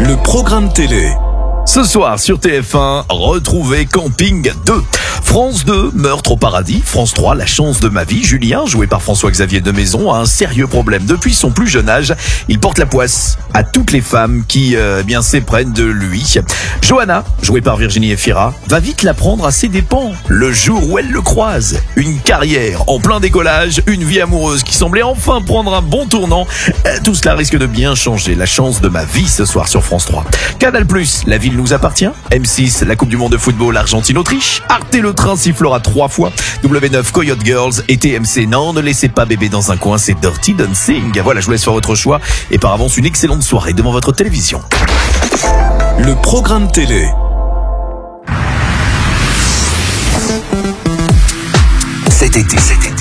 Le programme télé. Ce soir sur TF1, retrouvez Camping 2. France 2, Meurtre au paradis. France 3, La chance de ma vie. Julien, joué par François-Xavier de Maison, a un sérieux problème. Depuis son plus jeune âge, il porte la poisse à toutes les femmes qui s'éprennent de lui. Johanna, jouée par Virginie Efira, va vite l'apprendre à ses dépens. Le jour où elle le croise, une carrière en plein décollage, une vie amoureuse qui semblait enfin prendre un bon tournant. Tout cela risque de bien changer. La chance de ma vie ce soir sur France 3. Canal+, La ville nous appartient. M6, la Coupe du Monde de football Argentine-Autriche. Arte, le train sifflera 3 fois. W9, Coyote Girls et TMC. Non, ne laissez pas bébé dans un coin, c'est Dirty Dancing. Voilà, je vous laisse faire votre choix. Et par avance, une excellente soirée devant votre télévision. Le programme télé. Cet été,